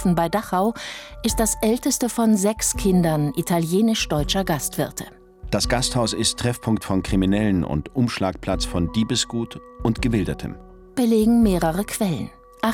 Geisenhofen bei Dachau ist das älteste von 6 Kindern italienisch-deutscher Gastwirte. Das Gasthaus ist Treffpunkt von Kriminellen und Umschlagplatz von Diebesgut und Gewildertem. Belegen mehrere Quellen.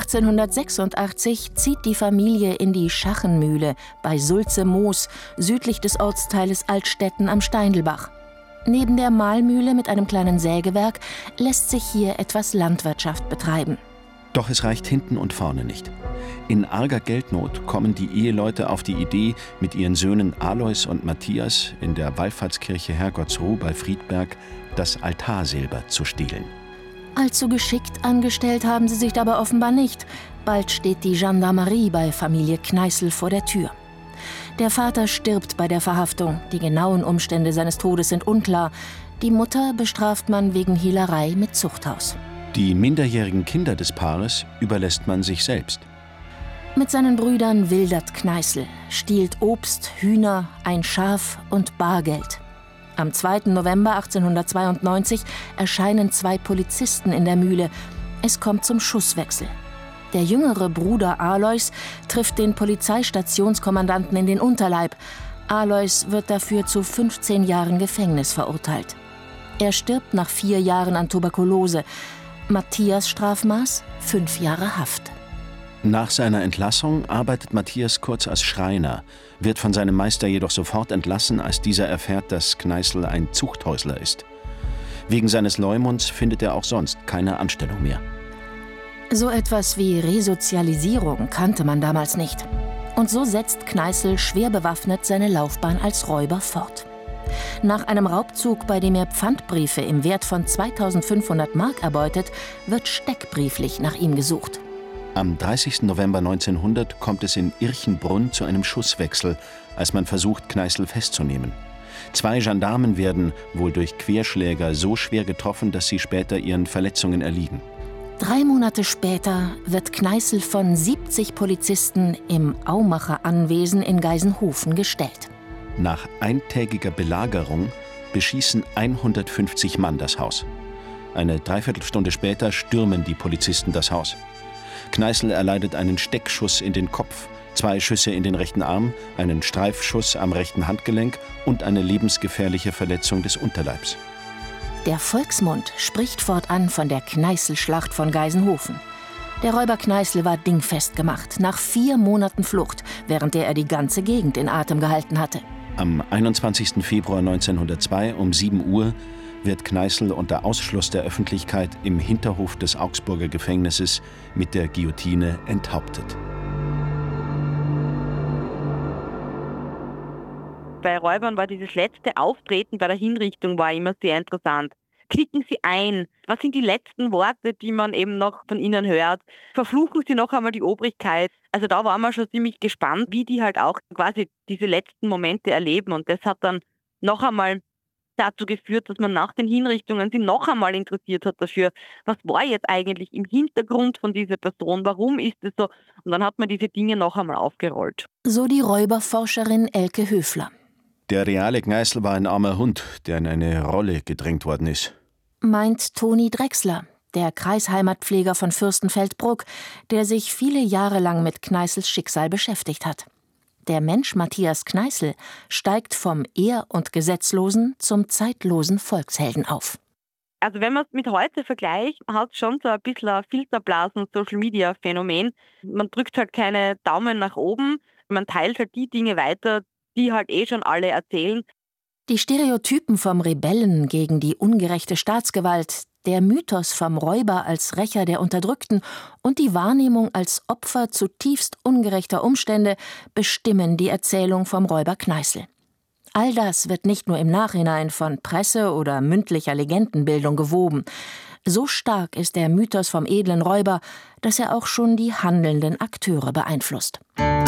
1886 zieht die Familie in die Schachenmühle bei Sulze-Moos, südlich des Ortsteiles Altstetten am Steindelbach. Neben der Mahlmühle mit einem kleinen Sägewerk lässt sich hier etwas Landwirtschaft betreiben. Doch es reicht hinten und vorne nicht. In arger Geldnot kommen die Eheleute auf die Idee, mit ihren Söhnen Alois und Matthias in der Wallfahrtskirche Herrgottsruh bei Friedberg das Altarsilber zu stehlen. Allzu geschickt angestellt haben sie sich dabei offenbar nicht. Bald steht die Gendarmerie bei Familie Kneißl vor der Tür. Der Vater stirbt bei der Verhaftung. Die genauen Umstände seines Todes sind unklar. Die Mutter bestraft man wegen Hehlerei mit Zuchthaus. Die minderjährigen Kinder des Paares überlässt man sich selbst. Mit seinen Brüdern wildert Kneißl, stiehlt Obst, Hühner, ein Schaf und Bargeld. Am 2. November 1892 erscheinen 2 Polizisten in der Mühle. Es kommt zum Schusswechsel. Der jüngere Bruder Alois trifft den Polizeistationskommandanten in den Unterleib. Alois wird dafür zu 15 Jahren Gefängnis verurteilt. Er stirbt nach 4 Jahren an Tuberkulose. Matthias Strafmaß 5 Jahre Haft. Nach seiner Entlassung arbeitet Matthias kurz als Schreiner, wird von seinem Meister jedoch sofort entlassen, als dieser erfährt, dass Kneißl ein Zuchthäusler ist. Wegen seines Leumunds findet er auch sonst keine Anstellung mehr. So etwas wie Resozialisierung kannte man damals nicht. Und so setzt Kneißl schwer bewaffnet seine Laufbahn als Räuber fort. Nach einem Raubzug, bei dem er Pfandbriefe im Wert von 2500 Mark erbeutet, wird steckbrieflich nach ihm gesucht. Am 30. November 1900 kommt es in Irchenbrunn zu einem Schusswechsel, als man versucht, Kneißl festzunehmen. 2 Gendarmen werden, wohl durch Querschläger, so schwer getroffen, dass sie später ihren Verletzungen erliegen. 3 Monate später wird Kneißl von 70 Polizisten im Aumacher Anwesen in Geisenhofen gestellt. Nach eintägiger Belagerung beschießen 150 Mann das Haus. Eine Dreiviertelstunde später stürmen die Polizisten das Haus. Kneißl erleidet einen Steckschuss in den Kopf, 2 Schüsse in den rechten Arm, einen Streifschuss am rechten Handgelenk und eine lebensgefährliche Verletzung des Unterleibs. Der Volksmund spricht fortan von der Kneißl-Schlacht von Geisenhofen. Der Räuber Kneißl war dingfest gemacht, nach 4 Monaten Flucht, während der er die ganze Gegend in Atem gehalten hatte. Am 21. Februar 1902 um 7 Uhr wird Kneißl unter Ausschluss der Öffentlichkeit im Hinterhof des Augsburger Gefängnisses mit der Guillotine enthauptet. Bei Räubern war dieses letzte Auftreten bei der Hinrichtung war immer sehr interessant. Klicken Sie ein. Was sind die letzten Worte, die man eben noch von ihnen hört? Verfluchen Sie noch einmal die Obrigkeit? Also da waren wir schon ziemlich gespannt, wie die halt auch quasi diese letzten Momente erleben. Und das hat dann noch einmal dazu geführt, dass man nach den Hinrichtungen sich noch einmal interessiert hat dafür, was war jetzt eigentlich im Hintergrund von dieser Person, warum ist es so? Und dann hat man diese Dinge noch einmal aufgerollt. So die Räuberforscherin Elke Höfler. Der reale Kneißl war ein armer Hund, der in eine Rolle gedrängt worden ist. Meint Toni Drechsler, der Kreisheimatpfleger von Fürstenfeldbruck, der sich viele Jahre lang mit Kneißls Schicksal beschäftigt hat. Der Mensch Matthias Kneißl steigt vom ehr- und gesetzlosen zum zeitlosen Volkshelden auf. Also wenn man es mit heute vergleicht, hat es schon so ein bisschen ein Filterblasen-Social-Media-Phänomen. Man drückt halt keine Daumen nach oben, man teilt halt die Dinge weiter, die halt schon alle erzählen. Die Stereotypen vom Rebellen gegen die ungerechte Staatsgewalt, der Mythos vom Räuber als Rächer der Unterdrückten und die Wahrnehmung als Opfer zutiefst ungerechter Umstände bestimmen die Erzählung vom Räuber Kneißl. All das wird nicht nur im Nachhinein von Presse- oder mündlicher Legendenbildung gewoben. So stark ist der Mythos vom edlen Räuber, dass er auch schon die handelnden Akteure beeinflusst.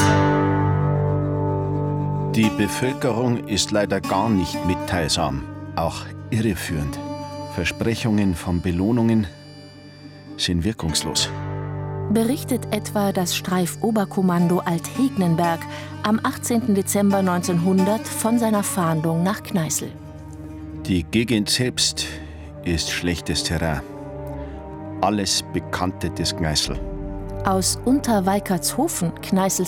Die Bevölkerung ist leider gar nicht mitteilsam, auch irreführend. Versprechungen von Belohnungen sind wirkungslos. Berichtet etwa das Streifoberkommando Alt-Hegnenberg am 18. Dezember 1900 von seiner Fahndung nach Kneißl. Die Gegend selbst ist schlechtes Terrain. Alles Bekannte des Kneißl. Aus Unterweikertshofen, Kneißls